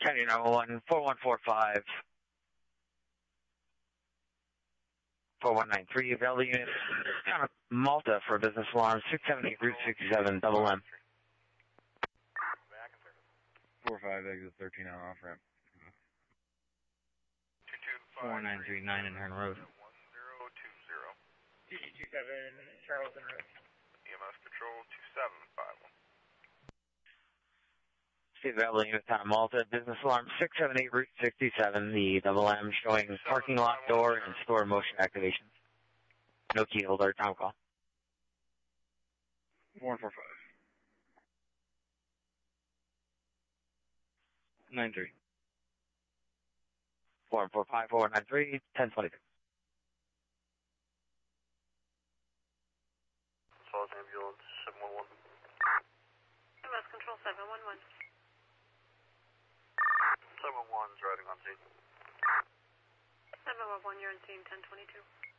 County 911, 4145, 4193, available unit, town of Malta for business alarm, 678 Route 67, double M. 45, exit 13 on off ramp. 4939 in Hearn Road. 1020. 27 Charleston Road. EMS Control 2751. State available unit, town of Malta, business alarm, 678 Route 67, the double M, showing parking lot door and store motion activations. No key holder, town call. 4145. 93. 4145, 4193, 1022. South Ambulance 711. EMS Control 711. 711's riding on scene. 711, you're on scene 1022.